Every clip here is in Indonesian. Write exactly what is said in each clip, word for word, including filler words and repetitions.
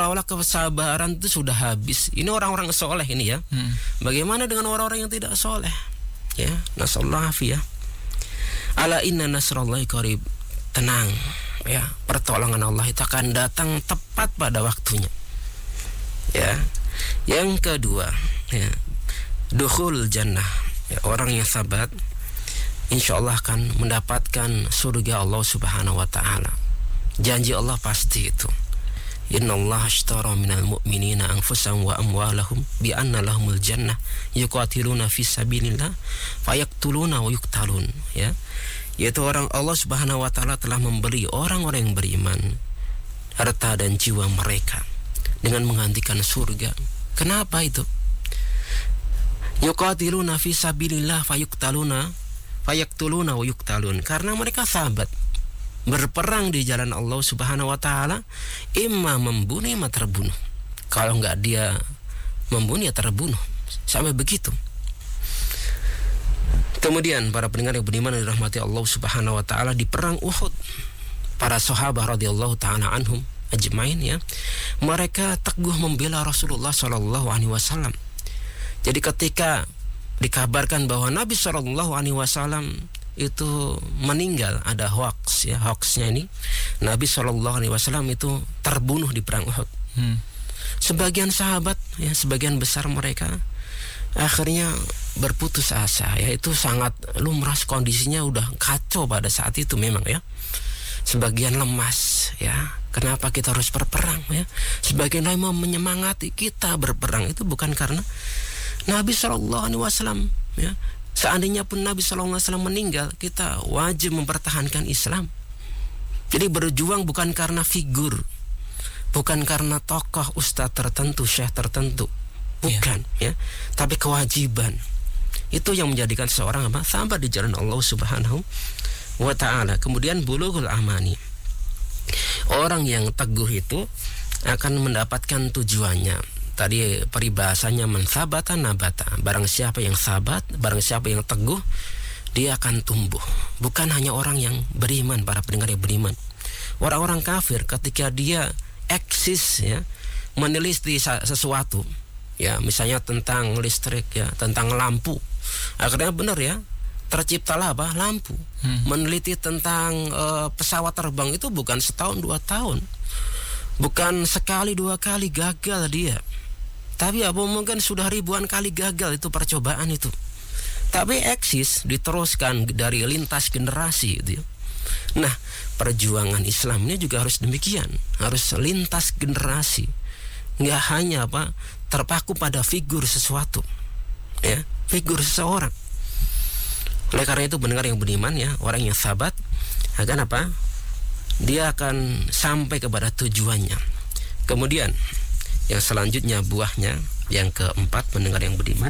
seolah-olah kesabaran itu sudah habis. Ini orang-orang soleh ini ya. Hmm. Bagaimana dengan orang-orang yang tidak soleh? Ya, nasallahu afiyah. Ala inna nasrallahi qarib. Tenang, ya, pertolongan Allah itu akan datang tepat pada waktunya. Ya. Yang kedua, ya, dukhul jannah. Ya, orang yang sabat insya Allah akan mendapatkan surga Allah Subhanahu wa ta'ala. Janji Allah pasti itu. Innallaha ashtara minal mu'minina anfusahum wa amwalahum bi anna lahumul jannah yuqatiluna fi sabilillah fayaqtuluna wa yuqtalun, ya. Yaitu orang Allah Subhanahu wa ta'ala telah memberi orang-orang yang beriman harta dan jiwa mereka dengan menggantikan surga. Kenapa itu? Yuqatiluna fi sabilillah fayuqtaluna fayaqtuluna wa yuqtalun, karena mereka sahabat berperang di jalan Allah Subhanahu wa ta'ala, imma membunuh imma terbunuh. Kalau enggak dia membunuh ya terbunuh. Sampai begitu. Kemudian para pendengar yang beriman yang dirahmati Allah Subhanahu wa ta'ala, di perang Uhud, para sahabat radhiyallahu ta'ala anhum ajmain, ya, mereka teguh membela Rasulullah sallallahu alaihi wasallam. Jadi ketika dikabarkan bahwa Nabi sallallahu alaihi wasallam itu meninggal, ada hoax, ya, hoaxnya ini Nabi sallallahu alaihi wasallam itu terbunuh di perang Uhud. Hmm. Sebagian sahabat, ya, sebagian besar mereka akhirnya berputus asa, ya, itu sangat lumrah, kondisinya udah kacau pada saat itu memang, ya. Sebagian lemas, ya, kenapa kita harus berperang, ya. Sebagian lain mau menyemangati kita berperang itu bukan karena Nabi sallallahu alaihi wasallam, ya. Seandainya pun Nabi sallallahu alaihi wasallam meninggal, kita wajib mempertahankan Islam. Jadi berjuang bukan karena figur, bukan karena tokoh ustadz tertentu, syekh tertentu, bukan, yeah. ya. Tapi kewajiban. Itu yang menjadikan seorang apa? Sahabat di jalan Allah Subhanahu wa ta'ala. Kemudian bulughul amani. Orang yang teguh itu akan mendapatkan tujuannya. Tadi peribahasanya mensabata nabata. Barang siapa yang sabat, barang siapa yang teguh, dia akan tumbuh. Bukan hanya orang yang beriman, para pendengar yang beriman. Orang-orang kafir ketika dia eksis, ya, meneliti sesuatu, ya, misalnya tentang listrik, ya, tentang lampu. Akhirnya benar, ya, terciptalah apa? Lampu. Hmm. Meneliti tentang uh, pesawat terbang itu bukan setahun dua tahun. Bukan sekali dua kali gagal dia. Tapi apa mungkin sudah ribuan kali gagal itu percobaan itu. Tapi eksis diteruskan dari lintas generasi gitu, ya. Nah, perjuangan Islam ini juga harus demikian, harus lintas generasi. Nggak hanya apa terpaku pada figur sesuatu, ya, figur seseorang. Oleh karena itu pendengar yang beriman, ya, orang yang sabat akan apa? Dia akan sampai kepada tujuannya. Kemudian yang selanjutnya buahnya yang keempat pendengar yang beriman,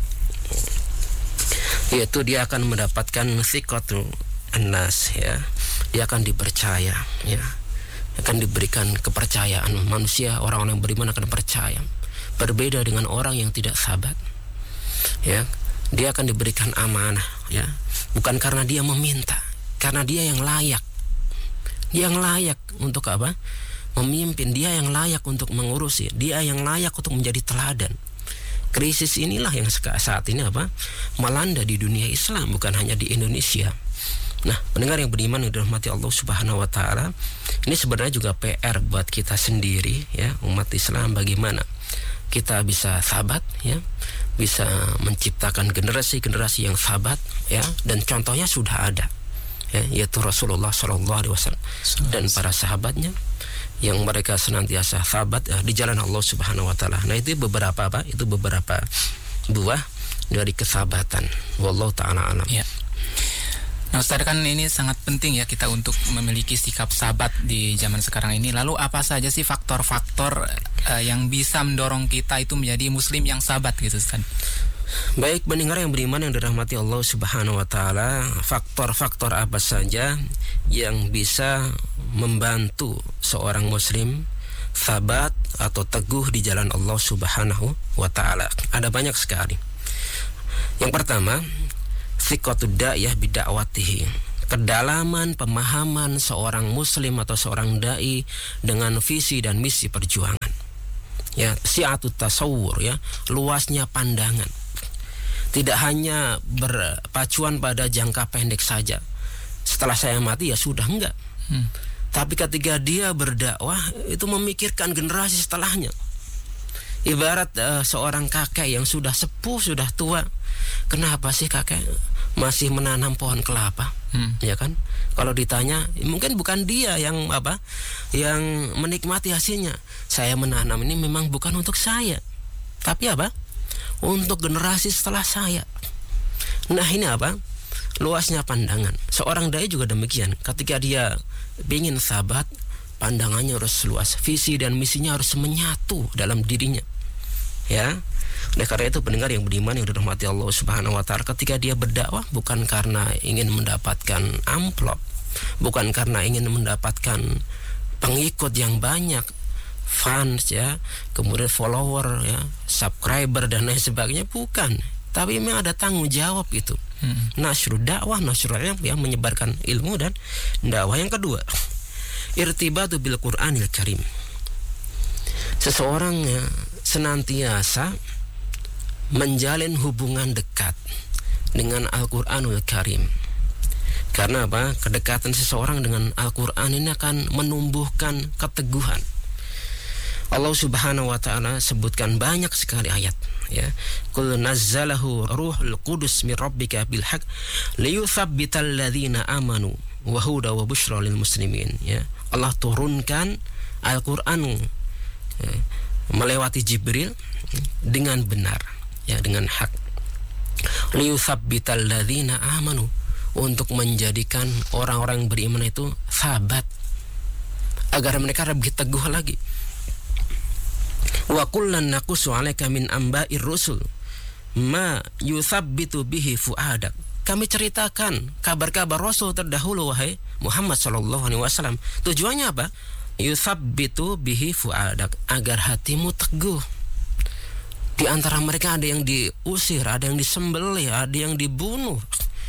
yaitu dia akan mendapatkan thiqatul annas, ya. Dia akan dipercaya, ya. Akan diberikan kepercayaan manusia, orang-orang yang beriman akan percaya. Berbeda dengan orang yang tidak sabat, ya. Dia akan diberikan amanah, ya. Bukan karena dia meminta, karena dia yang layak. Dia yang layak untuk apa? Memimpin, dia yang layak untuk mengurusi, dia yang layak untuk menjadi teladan. Krisis inilah yang saat ini apa? Melanda di dunia Islam, bukan hanya di Indonesia. Nah, pendengar yang beriman yang dirahmati Allah Subhanahu wa ta'ala, ini sebenarnya juga P R buat kita sendiri, ya, umat Islam, bagaimana kita bisa sabat, ya, bisa menciptakan generasi-generasi yang sabat, ya, dan contohnya sudah ada, ya, yaitu Rasulullah shallallahu alaihi wasallam dan para sahabatnya yang mereka senantiasa sabat, ya, di jalan Allah Subhanahu wa ta'ala. Nah, itu beberapa apa? Itu beberapa buah dari kesabatan. Wallahu ta'ala alam. Ya. Nah, Ustaz, kan ini sangat penting, ya, kita untuk memiliki sikap sabat di zaman sekarang ini. Lalu apa saja sih faktor-faktor uh, yang bisa mendorong kita itu menjadi muslim yang sabat gitu, Ustaz? Baik, pendengar yang beriman yang dirahmati Allah Subhanahu wa ta'ala, faktor-faktor apa saja yang bisa membantu seorang muslim sabat atau teguh di jalan Allah Subhanahu wa ta'ala? Ada banyak sekali. Yang pertama, thiqatud da'iyah bidakwatihi, kedalaman pemahaman seorang muslim atau seorang dai dengan visi dan misi perjuangan. Ya, si'atut tasawwur, ya, luasnya pandangan. Tidak hanya berpacuan pada jangka pendek saja. Setelah saya mati ya sudah, enggak. Hmm. Tapi ketika dia berdakwah itu memikirkan generasi setelahnya. Ibarat uh, seorang kakek yang sudah sepuh, sudah tua. Kenapa sih kakek masih menanam pohon kelapa? Hmm. Ya kan? Kalau ditanya, mungkin bukan dia yang apa, yang menikmati hasilnya. Saya menanam ini memang bukan untuk saya, tapi apa? Untuk generasi setelah saya. Nah, ini apa? Luasnya pandangan. Seorang dai juga demikian. Ketika dia ingin sahabat, pandangannya harus luas. Visi dan misinya harus menyatu dalam dirinya. Ya. Oleh karena itu pendengar yang beriman yang dirahmati Allah Subhanahu wa taala, ketika dia berdakwah bukan karena ingin mendapatkan amplop, bukan karena ingin mendapatkan pengikut yang banyak, fans ya, kemudian follower ya, subscriber dan lain sebagainya, bukan. Tapi memang ada tanggung jawab itu. Hmm. Nasrul dakwah, nasrul ilm, yang menyebarkan ilmu dan dakwah. Yang kedua, irtibatu bil Qur'anil Karim. Seseorang ya, senantiasa menjalin hubungan dekat dengan Al-Qur'anul Karim. Karena apa? Kedekatan seseorang dengan Al-Qur'an ini akan menumbuhkan keteguhan. Allah Subhanahu wa taala sebutkan banyak sekali ayat, ya. Qul nazzalahu ruhul qudus min rabbika bil haqq liyuthabbital ladzina amanu wa huda wa busyra lil muslimin, ya. Allah turunkan Al-Qur'an ya, melewati Jibril dengan benar, ya, dengan hak. Liyuthabbital ladzina amanu, untuk menjadikan orang-orang yang beriman itu sabat, agar mereka lebih teguh lagi. Wa kullan naqussu 'alaika min amba'ir rusul ma yuthabbitu bihi fu'adak. Kami ceritakan kabar-kabar rasul terdahulu wahai Muhammad sallallahu alaihi wasallam. Tujuannya apa? Yuthabbitu bihi fu'adak, agar hatimu teguh. Di antara mereka ada yang diusir, ada yang disembelih, ada yang dibunuh.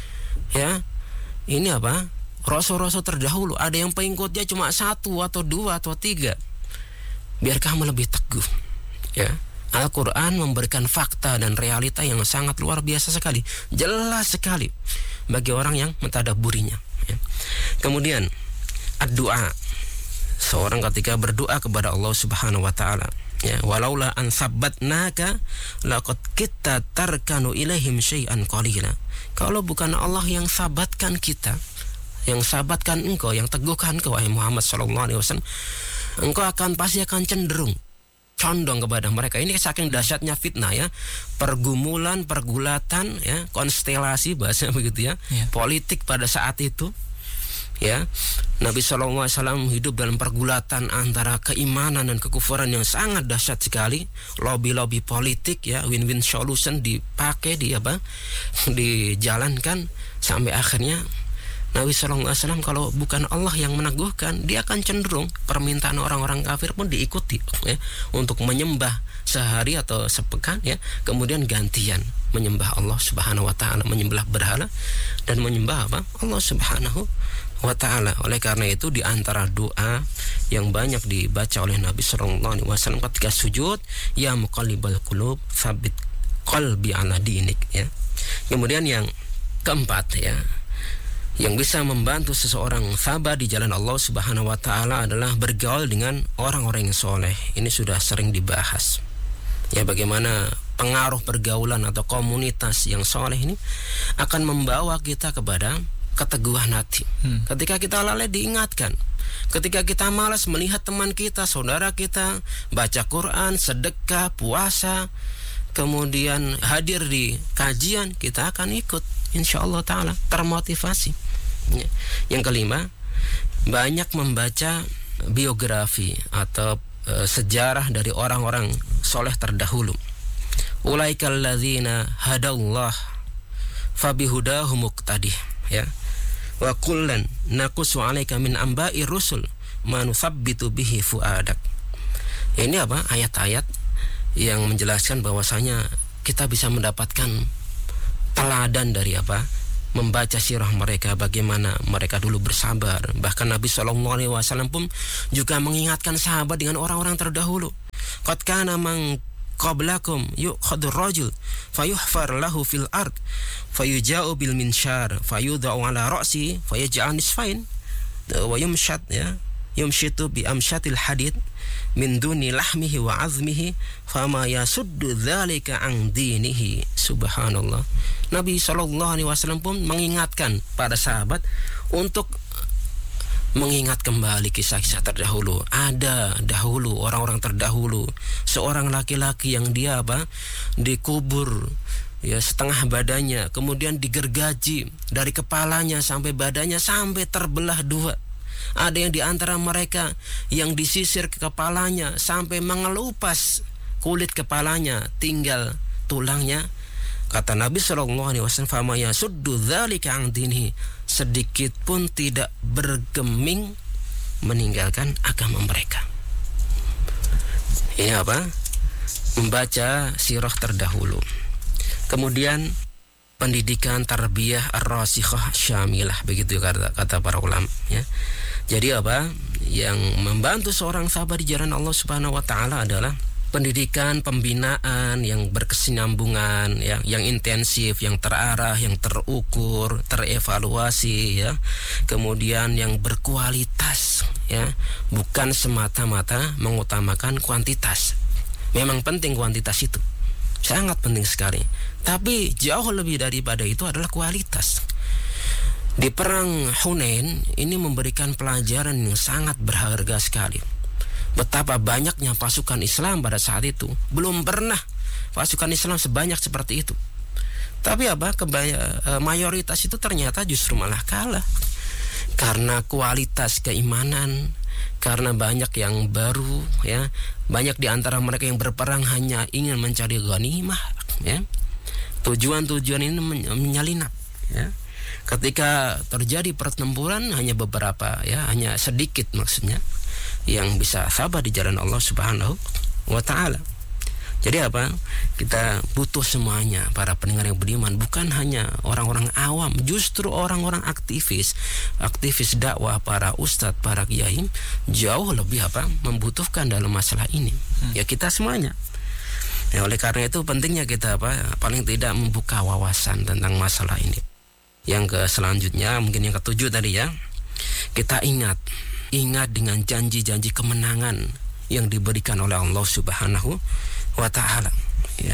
Ya. Ini apa? Rasul-rasul terdahulu, ada yang pengikutnya cuma satu atau dua atau tiga. Biar kamu lebih teguh. Ya, Al-Quran memberikan fakta dan realita yang sangat luar biasa sekali, jelas sekali bagi orang yang mentadabburinya. Ya. Kemudian ad-du'a, seorang ketika berdoa kepada Allah Subhanahu wa taala, ya, walaula an sabbatnaka laqad kitta tarkanu ilaihim syai'an qalila. Kalau bukan Allah yang sabatkan kita, yang sabatkan engkau, yang teguhkan engkau wahai Muhammad sallallahu alaihi wasallam, engkau akan pasti akan cenderung condong kepada mereka. Ini saking dahsyatnya fitnah, ya, pergumulan, pergulatan, ya, konstelasi bahasa begitu, ya, ya, politik pada saat itu, ya. Nabi shallallahu alaihi wasallam hidup dalam pergulatan antara keimanan dan kekufuran yang sangat dahsyat sekali. Lobby-lobby politik, ya, win-win solution dipakai, di apa, dijalankan sampai akhirnya Nabi shallallahu alaihi wasallam kalau bukan Allah yang meneguhkan, dia akan cenderung permintaan orang-orang kafir pun diikuti, ya, untuk menyembah sehari atau sepekan, ya, kemudian gantian menyembah Allah Subhanahu wa taala, menyembah berhala dan menyembah apa? Allah Subhanahu wa taala. Oleh karena itu di antara doa yang banyak dibaca oleh Nabi shallallahu alaihi wasallam ketika sujud, ya muqallibal qulub tsabbit qalbi ala dinik, ya. Kemudian yang keempat, ya, yang bisa membantu seseorang sabar di jalan Allah Subhanahu wa taala adalah bergaul dengan orang-orang yang soleh. Ini sudah sering dibahas, ya, bagaimana pengaruh pergaulan atau komunitas yang soleh ini akan membawa kita kepada keteguhan hati. hmm. Ketika kita lalai diingatkan, ketika kita malas melihat teman kita, saudara kita baca Quran, sedekah, puasa, kemudian hadir di kajian, kita akan ikut, insya Allah ta'ala, termotivasi. Ya. Yang kelima, banyak membaca biografi atau e, sejarah dari orang-orang soleh terdahulu. Ulaikal ladzina hadallah fabihudahum muqtadih, ya. Wa kullan naqussu 'alaika min amba'ir rusul ma nusabbitu bihi fuadak. Ini apa? Ayat-ayat yang menjelaskan bahwasanya kita bisa mendapatkan teladan dari apa? Membaca sirah mereka, bagaimana mereka dulu bersabar. Bahkan Nabi shallallahu alaihi wasallam pun juga mengingatkan sahabat dengan orang-orang terdahulu. qad kana man qablakum yu'khadhu ar-rajul fayuhfar lahu fil ard fayuja'u bil minshar fayudau ala ra'si fayaj'al nisfain wa yumshat ya yumshitu bi amshatil hadid min duni lahmihi wa azmihi fama yasuddu dzalika an dinihi. Subhanallah. Nabi sallallahu alaihi wasallam pun mengingatkan para sahabat untuk mengingat kembali kisah-kisah terdahulu. Ada dahulu orang-orang terdahulu, seorang laki-laki yang dia apa? Dikubur ya setengah badannya, kemudian digergaji dari kepalanya sampai badannya sampai terbelah dua. Ada yang di antara mereka yang disisir ke kepalanya sampai mengelupas kulit kepalanya, tinggal tulangnya. Kata Nabi sallallahu alaihi wasallam, "Fama yasuddu dzalika an dinihi." Sedikit pun tidak bergeming meninggalkan agama mereka. Ini apa? Membaca sirah terdahulu. Kemudian pendidikan tarbiyah ar-rasikhah syamilah, begitu kata, kata para ulama ya. Jadi apa yang membantu seorang sahabat di jalan Allah Subhanahu wa taala adalah pendidikan, pembinaan yang berkesinambungan ya, yang intensif, yang terarah, yang terukur, terevaluasi ya. Kemudian yang berkualitas ya, bukan semata-mata mengutamakan kuantitas. Memang penting kuantitas itu. Sangat penting sekali. Tapi jauh lebih daripada itu adalah kualitas. Di perang Hunain ini memberikan pelajaran yang sangat berharga sekali. Betapa banyaknya pasukan Islam pada saat itu. Belum pernah pasukan Islam sebanyak seperti itu. Tapi apa? Kebaya, mayoritas itu ternyata justru malah kalah. Karena kualitas keimanan, karena banyak yang baru ya. Banyak di antara mereka yang berperang hanya ingin mencari ghanimah ya. Tujuan-tujuan ini menyelinap ya. Ketika terjadi pertempuran hanya beberapa ya, hanya sedikit maksudnya yang bisa sabar di jalan Allah Subhanahu wa taala. Jadi apa? Kita butuh semuanya, para pendengar yang beriman, bukan hanya orang-orang awam, justru orang-orang aktivis, aktivis dakwah, para ustadz, para kiai jauh lebih apa? Membutuhkan dalam masalah ini. Hmm. Ya kita semuanya. Ya, oleh karena itu pentingnya kita apa? Paling tidak membuka wawasan tentang masalah ini. Yang ke selanjutnya mungkin yang ketujuh tadi ya. Kita ingat Ingat dengan janji-janji kemenangan yang diberikan oleh Allah Subhanahu wa taala ya.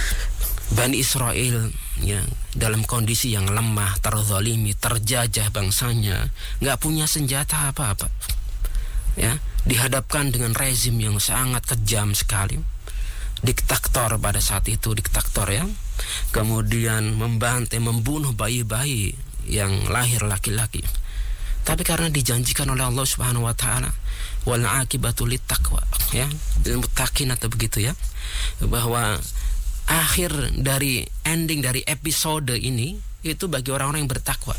Bani Israel ya, dalam kondisi yang lemah, terzalimi, terjajah bangsanya, enggak punya senjata apa-apa. Ya, dihadapkan dengan rezim yang sangat kejam sekali. Diktator pada saat itu, diktator ya. Kemudian membantai, membunuh bayi-bayi yang lahir laki-laki. Tapi karena dijanjikan oleh Allah Subhanahu wa taala, wal aqibatu littaqwa ya, lil muttaqin atau begitu ya, bahwa akhir dari ending dari episode ini itu bagi orang-orang yang bertakwa.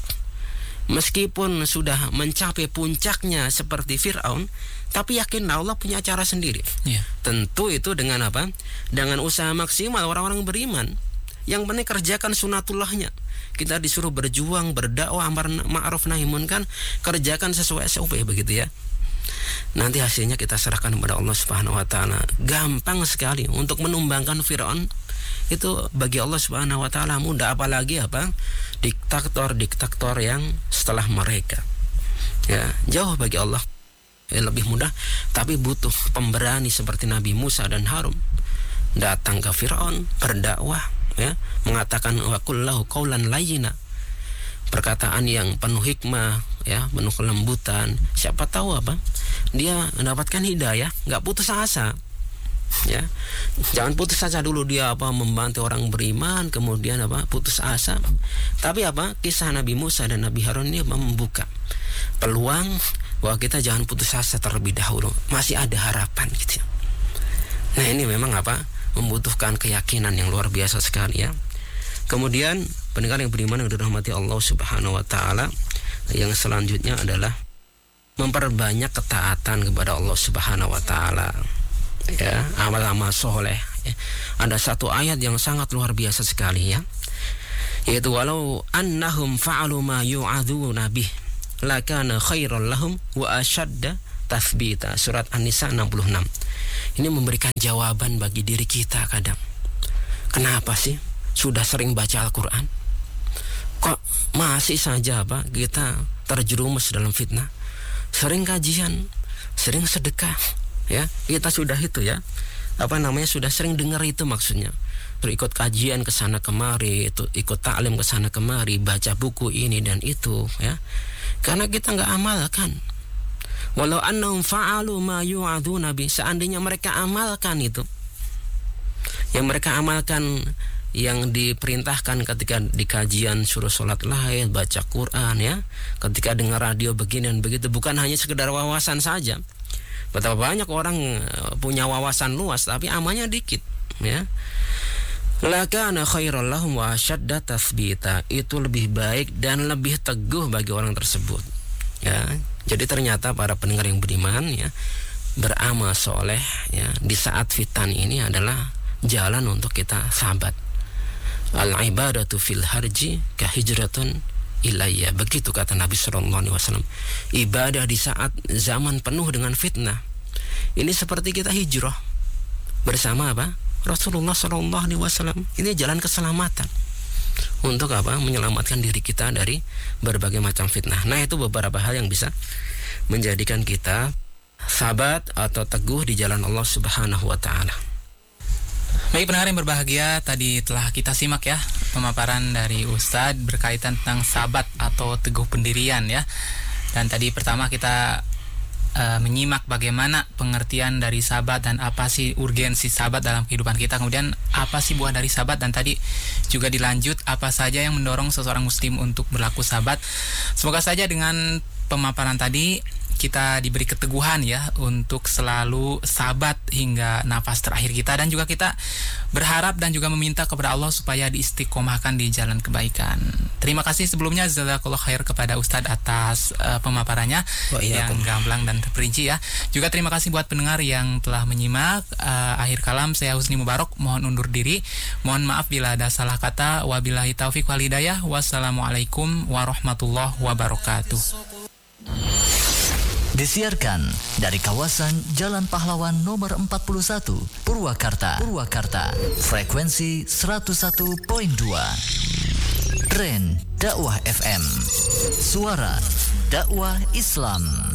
Meskipun sudah mencapai puncaknya seperti Fir'aun, tapi yakin Allah punya cara sendiri. Yeah. Tentu itu dengan apa? Dengan usaha maksimal orang-orang beriman. Yang penting kerjakan sunatullahnya. Kita disuruh berjuang, berdakwah, amar ma'ruf nahi munkar, kerjakan sesuai S O P begitu ya. Nanti hasilnya kita serahkan kepada Allah Subhanahu wa taala. Gampang sekali untuk menumbangkan Firaun. Itu bagi Allah Subhanahu wa taala mudah, apalagi apa? Diktator-diktator yang setelah mereka. Ya, jauh bagi Allah ya, lebih mudah, tapi butuh pemberani seperti Nabi Musa dan Harun. Datang ke Firaun, berdakwah ya, mengatakan wa qullahu qaulan layyina, perkataan yang penuh hikmah ya, penuh kelembutan. Siapa tahu apa dia mendapatkan hidayah, nggak putus asa ya. Jangan putus asa dulu dia apa membantu orang beriman kemudian apa putus asa. Tapi apa kisah Nabi Musa dan Nabi Harun ini membuka peluang bahwa kita jangan putus asa terlebih dahulu, masih ada harapan gitu ya. Nah ini memang apa membutuhkan keyakinan yang luar biasa sekali ya. Kemudian pendengar yang beriman yang dirahmati Allah Subhanahu wa taala, yang selanjutnya adalah memperbanyak ketaatan kepada Allah Subhanahu wa taala. Ya, amal-amal soleh ya. Ada satu ayat yang sangat luar biasa sekali ya, yaitu walau annahum fa'alu ma yu'adzuna bih lakana khairan lahum wa ashadda tathbita, surat An-Nisa enam puluh enam. ini memberikan jawaban bagi diri kita kadang. Kenapa sih sudah sering baca Al-Quran, kok masih saja apa kita terjerumus dalam fitnah? Sering kajian, sering sedekah, ya kita sudah itu ya, apa namanya sudah sering dengar itu maksudnya. Terus ikut kajian ke sana kemari, itu ikut taklim ke sana kemari, baca buku ini dan itu, ya. Karena kita nggak amalkan. Walau annahum fa'alu ma yu'adzuna bi, seandainya mereka amalkan itu, yang mereka amalkan yang diperintahkan ketika di kajian suruh sholat lail, baca Quran, ya, ketika dengar radio begini dan begitu, bukan hanya sekedar wawasan saja. Betapa banyak orang punya wawasan luas tapi amalnya dikit, ya. Lakana khairal lahum wa asyadda tathbita, itu lebih baik dan lebih teguh bagi orang tersebut, ya. Jadi ternyata para pendengar yang beriman, ya, beramal soleh, ya, di saat fitan ini adalah jalan untuk kita sabat. Al-ibadatu fil harji kahijratun ilayya, begitu kata Nabi sallallahu alaihi wasallam. Ibadah di saat zaman penuh dengan fitnah ini seperti kita hijrah bersama apa? Rasulullah sallallahu alaihi wasallam. Ini jalan keselamatan untuk apa? Menyelamatkan diri kita dari berbagai macam fitnah. Nah, itu beberapa hal yang bisa menjadikan kita sabat atau teguh di jalan Allah Subhanahu wa taala. Baik pendengar yang berbahagia, tadi telah kita simak ya pemaparan dari Ustadz berkaitan tentang sabat atau teguh pendirian, ya. Dan tadi pertama kita uh, menyimak bagaimana pengertian dari sabat dan apa sih urgensi sabat dalam kehidupan kita. Kemudian apa sih buah dari sabat, dan tadi juga dilanjut apa saja yang mendorong seseorang muslim untuk berlaku sabat. Semoga saja dengan pemaparan tadi kita diberi keteguhan ya untuk selalu sabat hingga nafas terakhir kita, dan juga kita berharap dan juga meminta kepada Allah supaya diistiqomahkan di jalan kebaikan. Terima kasih sebelumnya jazakallahu khair kepada Ustadz atas uh, pemaparannya oh, iya, yang gamblang dan terperinci ya. Juga terima kasih buat pendengar yang telah menyimak. Uh, akhir kalam saya Husni Mubarok mohon undur diri. Mohon maaf bila ada salah kata. Wabillahi taufiq wal hidayah. Wassalamualaikum warahmatullahi wabarakatuh. Disiarkan dari kawasan Jalan Pahlawan nomor empat puluh satu, Purwakarta. Purwakarta. Frekuensi seratus satu koma dua. Tren Dakwah F M. Suara Dakwah Islam.